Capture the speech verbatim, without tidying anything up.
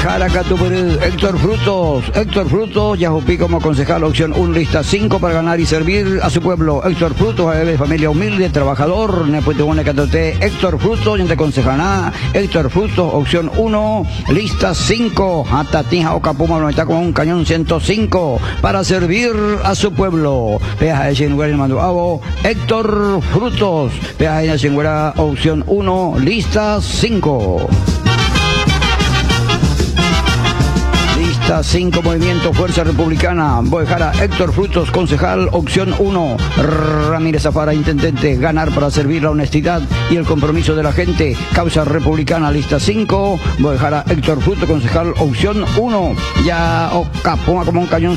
Boejara Catuperú, Héctor Frutos, Héctor Frutos, Yajupí como concejal, opción uno, lista cinco para ganar y servir a su pueblo. Héctor Frutos, de familia humilde, trabajador, Nepuetibone Catoté, Héctor Frutos, de concejalá, Héctor Frutos, opción uno, lista cinco, Atatija Ocapuma, no está con un cañón ciento cinco para servir a su pueblo. Peaja de lugar en Manduabo, Héctor Frutos, Peaja de Chinguera, opción uno, lista cinco. Lista cinco, Movimiento Fuerza Republicana, Boejara, Héctor Frutos, concejal, opción uno, Ramírez Zafara, intendente, ganar para servir la honestidad y el compromiso de la gente, Causa Republicana, lista cinco, Boejara, Héctor Frutos, concejal, opción uno, ya Ocapuma como un cañón